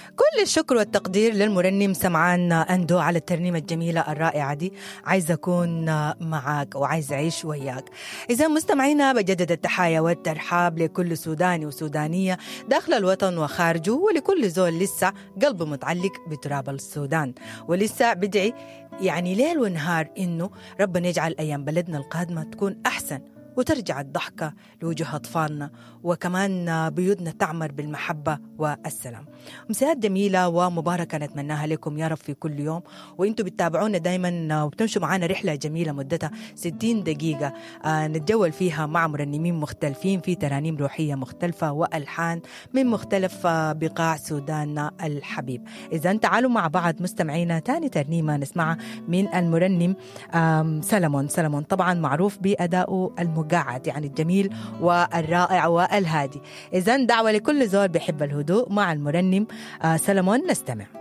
كل الشكر والتقدير للمرنم سمعان أندو على الترنيمة الجميلة الرائعة دي. عايز أكون معاك وعايز أعيش وياك. إذا مستمعينا بجدد التحايا والترحاب لكل سوداني وسودانية داخل الوطن وخارجه، ولكل زول لسه قلبه متعلق بتراب السودان ولسه بدعي يعني ليل ونهار إنه ربنا يجعل أيام بلدنا القادمة تكون أحسن وترجع الضحكة لوجوه أطفالنا، وكمان بيوتنا تعمر بالمحبة والسلام. مساءات جميلة ومباركة نتمناها لكم يا رب في كل يوم، وإنتوا بتتابعونا دايما وبتمشوا معنا رحلة جميلة مدتها 60 دقيقة نتجول فيها مع مرنمين مختلفين في ترانيم روحية مختلفة وألحان من مختلف بقاع سوداننا الحبيب. إذا تعالوا مع بعض مستمعينا تاني ترنيمة نسمعها من المرنم سلمون، طبعا معروف بأدائه المقعد يعني الجميل والرائع والهادي. إذن دعوة لكل زول بيحب الهدوء مع المرنم سلمون، نستمع.